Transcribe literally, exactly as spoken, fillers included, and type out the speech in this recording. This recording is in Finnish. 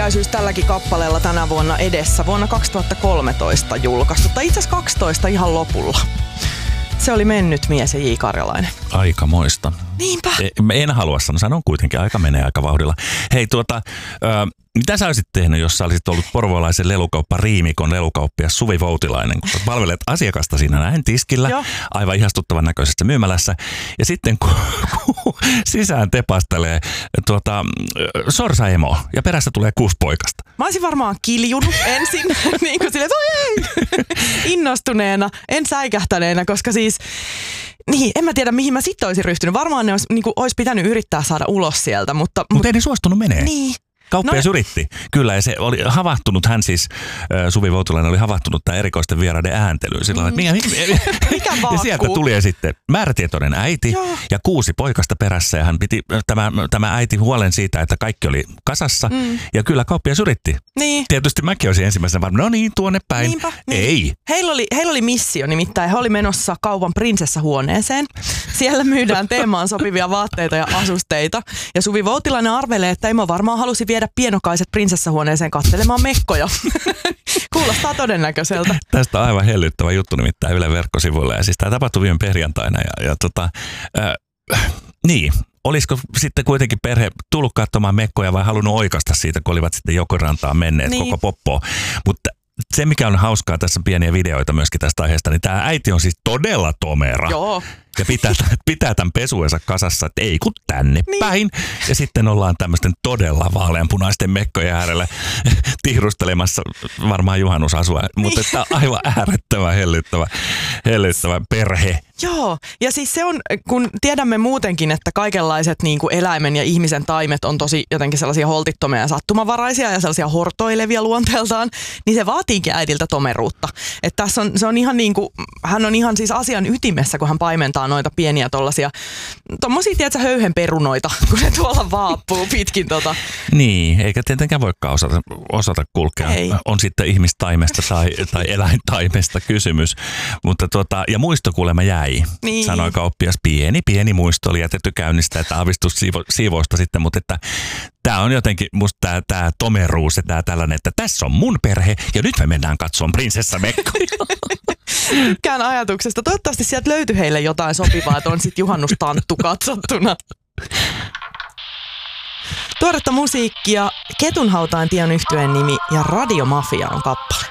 Täysyys tälläkin kappaleella tänä vuonna edessä. Vuonna kaksituhattakolmetoista julkaistu. Tai itse asiassa kaksitoista ihan lopulla. Se oli Mennyt mies ja J. Karjalainen. Aikamoista. Niinpä. En halua sanoa, sanon kuitenkin, aika menee aika vauhdilla. Hei tuota, äh, mitä sä olisit tehnyt, jos sä olisit ollut porvoolaisen lelukauppa Riimikon lelukauppias Suvi Voutilainen, kun sä palvelet asiakasta siinä näin tiskillä, Joo. aivan ihastuttavan näköisessä myymälässä, ja sitten kun, kun sisään tepastelee tuota, sorsaemo ja perässä tulee kuusi poikasta. Mä olisin varmaan kiljunut ensin, niin kuin silleen, että oi ei, innostuneena, en säikähtäneenä, koska siis niin, en mä tiedä mihin mä sitten olisin ryhtynyt. Varmaan ne olisi, niin kuin, olisi pitänyt yrittää saada ulos sieltä, mutta... Mutta mut ei ne suostunut menee. Niin. Kauppias no, yritti. Kyllä, ja se oli havahtunut, hän siis, Suvi Voutilainen oli havahtunut tämän erikoisten vieraiden ääntelyyn. Sillä mm. mikä, mikä ja sieltä tuli sitten määrätietoinen äiti Joo. ja kuusi poikasta perässä. Ja hän piti tämä, tämä äiti huolen siitä, että kaikki oli kasassa. Mm. Ja kyllä kauppias yritti. Niin. Tietysti mäkin olisin ensimmäisenä varmaan, no niin, tuonne päin. Niinpä, niin. Ei. Heillä oli, heillä oli missio nimittäin. He oli menossa kaupan prinsessahuoneeseen. Siellä myydään teemaan sopivia vaatteita ja asusteita. Ja Suvi Voutilainen arvelee, että Imo varmaan halusi viedä pienokaiset prinsessahuoneeseen katselemaan mekkoja. Kuulostaa todennäköiseltä. Tästä on aivan hellyttävä juttu nimittäin Ylen verkkosivuilla. Ja siis tämä tapahtui viime perjantaina. Ja, ja tota, äh, niin, olisiko sitten kuitenkin perhe tullut katsomaan mekkoja vai halunnut oikasta siitä, kun olivat sitten Jokirantaan menneet niin. koko poppoa. Mutta se, mikä on hauskaa, tässä on pieniä videoita myöskin tästä aiheesta, niin tämä äiti on siis todella tomera. Joo. Ja pitää, pitää tämän pesuensa kasassa, että ei kun tänne niin. päin. Ja sitten ollaan tämmöisten todella vaaleanpunaisten mekkojen äärellä tihrustelemassa varmaan juhannusasua. Niin. Mutta tämä on aivan äärettömän hellyttävä, hellyttävä perhe. Joo, ja siis se on, kun tiedämme muutenkin, että kaikenlaiset niin kuin eläimen ja ihmisen taimet on tosi jotenkin sellaisia holtittomia ja sattumavaraisia ja sellaisia hortoilevia luonteeltaan, niin se vaatiikin äidiltä tomeruutta. Että tässä on, se on ihan niin kuin, hän on ihan siis asian ytimessä, kun hän paimentaa noita pieniä tollasia, tommosia, tiedätkö, höyhenperunoita, kun ne tuolla vaappuu pitkin tota. Niin, eikä tietenkään voikaan osata, osata kulkea. Ei. On sitten ihmistaimesta tai, tai eläintaimesta kysymys. Mutta tuota, ja muisto kuulemma jäi. Niin. Sanoi kauppias, pieni, pieni muisto oli jätetty käynnistä, että aavistus siivo, siivousta sitten, mutta että tämä on jotenkin musta tämä, tämä tomeruus ja tämä tällainen, että tässä on mun perhe ja nyt me mennään katsomaan prinsessamekkoja. Tykkään ajatuksesta. Toivottavasti sieltä löytyi heille jotain sopivaa, että on sitten juhannustanttu katsottuna. Tuoretta musiikkia, Ketunhautaan tie on yhtyeen nimi ja Radiomafia on kappale.